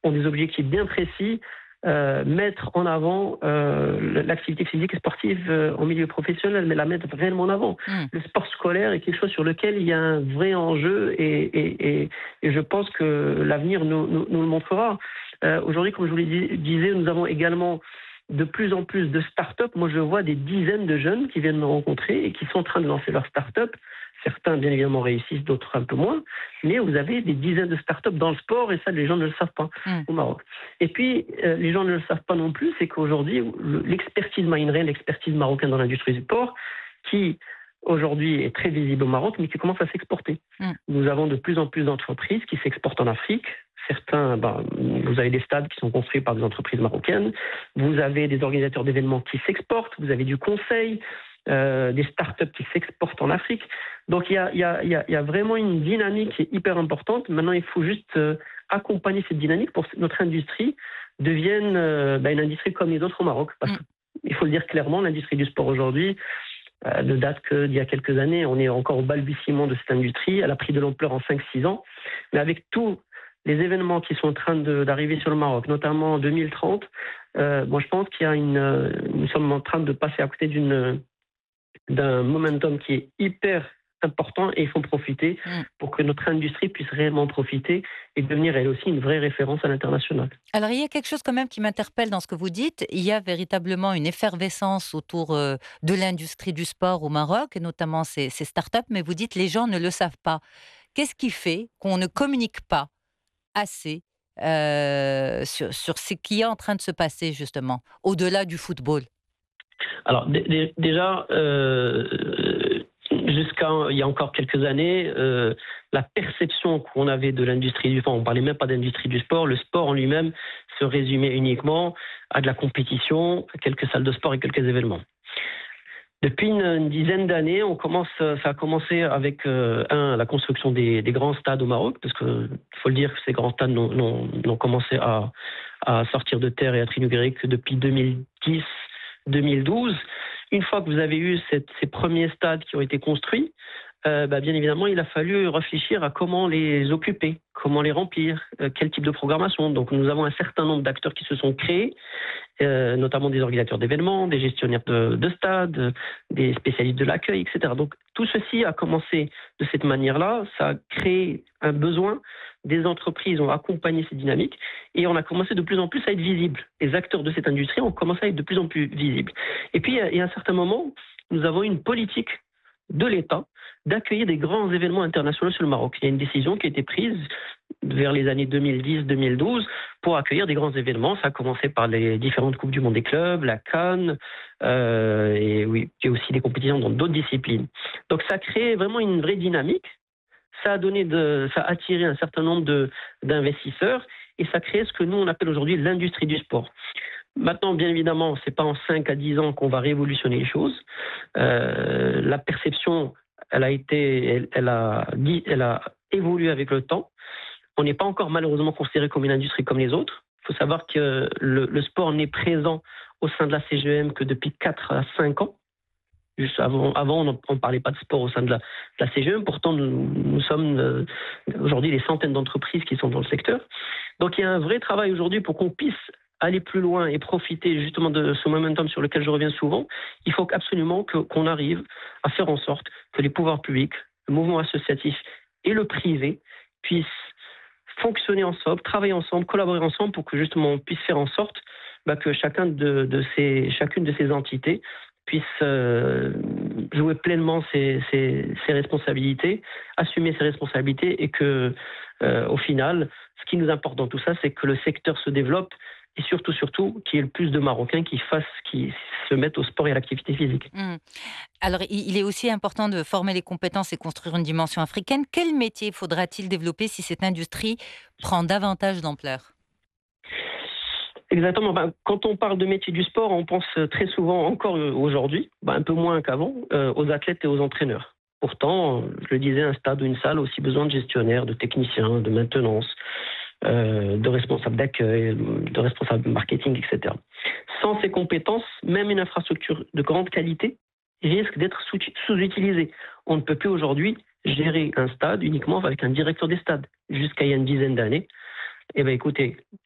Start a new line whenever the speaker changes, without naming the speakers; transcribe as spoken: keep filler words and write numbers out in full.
ont des objectifs bien précis, euh, mettre en avant euh, l'activité physique et sportive euh, en milieu professionnel, mais la mettre réellement en avant.
Mmh.
Le sport scolaire est quelque chose sur lequel il y a un vrai enjeu et, et, et, et je pense que l'avenir nous, nous, nous le montrera. Euh, aujourd'hui, comme je vous le disais, nous avons également de plus en plus de start-up. Moi, je vois des dizaines de jeunes qui viennent me rencontrer et qui sont en train de lancer leur start-up. Certains, bien évidemment, réussissent, d'autres un peu moins. Mais vous avez des dizaines de start-up dans le sport et ça, les gens ne le savent pas
Mmh.
au Maroc. Et puis, euh, les gens ne le savent pas non plus, c'est qu'aujourd'hui, l'expertise Mindray, l'expertise marocaine dans l'industrie du sport, qui aujourd'hui est très visible au Maroc, mais qui commence à s'exporter.
Mmh.
Nous avons de plus en plus d'entreprises qui s'exportent en Afrique. Certains, ben, vous avez des stades qui sont construits par des entreprises marocaines. Vous avez des organisateurs d'événements qui s'exportent. Vous avez du conseil, euh, des startups qui s'exportent en Afrique. Donc il y a, y, a, y, a, y a vraiment une dynamique qui est hyper importante. Maintenant, il faut juste euh, accompagner cette dynamique pour que notre industrie devienne euh, ben, une industrie comme les autres au Maroc. Parce
Mmh.
qu'il faut le dire clairement, l'industrie du sport aujourd'hui euh, ne date que d'il y a quelques années. On est encore au balbutiement de cette industrie. Elle a pris de l'ampleur en cinq six ans. Mais avec tout les événements qui sont en train de, d'arriver sur le Maroc, notamment en deux mille trente, euh, moi je pense qu'il y a une, euh, nous sommes en train de passer à côté d'une, d'un momentum qui est hyper important et il faut profiter
Mmh.
pour que notre industrie puisse réellement profiter et devenir elle aussi une vraie référence à l'international.
Alors, il y a quelque chose quand même qui m'interpelle dans ce que vous dites. Il y a véritablement une effervescence autour euh, de l'industrie du sport au Maroc, et notamment ces, ces startups, mais vous dites les gens ne le savent pas. Qu'est-ce qui fait qu'on ne communique pas assez euh, sur, sur ce qui est en train de se passer, justement, au-delà du football?
Alors d- d- déjà, euh, jusqu'à il y a encore quelques années, euh, la perception qu'on avait de l'industrie du sport, on ne parlait même pas d'industrie du sport, le sport en lui-même se résumait uniquement à de la compétition, à quelques salles de sport et quelques événements. Depuis une, une dizaine d'années, on commence, ça a commencé avec euh, un, la construction des, des grands stades au Maroc, parce que faut le dire que ces grands stades n'ont, n'ont, n'ont commencé à, à sortir de terre et à être inaugurés que depuis deux mille dix, deux mille douze. Une fois que vous avez eu cette, ces premiers stades qui ont été construits, euh, bah bien évidemment, il a fallu réfléchir à comment les occuper, comment les remplir, euh, quel type de programmation. Donc, nous avons un certain nombre d'acteurs qui se sont créés, euh, notamment des organisateurs d'événements, des gestionnaires de, de stades, des spécialistes de l'accueil, et cetera. Donc, tout ceci a commencé de cette manière-là. Ça a créé un besoin. Des entreprises ont accompagné cette dynamique et on a commencé de plus en plus à être visible. Les acteurs de cette industrie ont commencé à être de plus en plus visibles. Et puis, il y a un certain moment, nous avons une politique de l'État d'accueillir des grands événements internationaux sur le Maroc. Il y a une décision qui a été prise vers les années deux mille dix deux mille douze pour accueillir des grands événements. Ça a commencé par les différentes Coupes du Monde des clubs, la CAN, euh, et oui, il y a aussi des compétitions dans d'autres disciplines. Donc ça a créé vraiment une vraie dynamique. Ça a donné de, ça a attiré un certain nombre de, d'investisseurs et ça a créé ce que nous on appelle aujourd'hui l'industrie du sport. Maintenant, bien évidemment, c'est pas en cinq à dix ans qu'on va révolutionner les choses. Euh, la perception, elle a été, elle, elle a dit, elle a évolué avec le temps. On n'est pas encore malheureusement considéré comme une industrie comme les autres. Il faut savoir que le, le sport n'est présent au sein de la C G E M que depuis quatre à cinq ans. Juste avant, avant on ne parlait pas de sport au sein de la, de la C G E M. Pourtant, nous, nous sommes euh, aujourd'hui des centaines d'entreprises qui sont dans le secteur. Donc, il y a un vrai travail aujourd'hui pour qu'on puisse aller plus loin et profiter justement de ce momentum sur lequel je reviens souvent. Il faut absolument que, qu'on arrive à faire en sorte que les pouvoirs publics, le mouvement associatif et le privé puissent fonctionner ensemble, travailler ensemble, collaborer ensemble pour que justement on puisse faire en sorte bah, que chacun de, de ces, chacune de ces entités puisse euh, jouer pleinement ses, ses, ses responsabilités, assumer ses responsabilités et que, euh, au final, ce qui nous importe dans tout ça, c'est que le secteur se développe et surtout, surtout, qu'il y ait le plus de Marocains qui fassent, qui se mettent au sport et à l'activité physique.
Mmh. Alors, il il est aussi important de former les compétences et construire une dimension africaine. Quel métier faudra-t-il développer si cette industrie prend davantage d'ampleur?
Exactement. Ben, quand on parle de métier du sport, on pense très souvent, encore aujourd'hui, ben, un peu moins qu'avant, euh, aux athlètes et aux entraîneurs. Pourtant, je le disais, un stade ou une salle a aussi besoin de gestionnaires, de techniciens, de maintenance, euh, de responsables d'accueil, de responsables marketing, et cetera. Sans ces compétences, même une infrastructure de grande qualité risque d'être sous-utilisée. On ne peut plus aujourd'hui gérer un stade uniquement avec un directeur des stades. Jusqu'à il y a une dizaine d'années, eh ben, écoutez,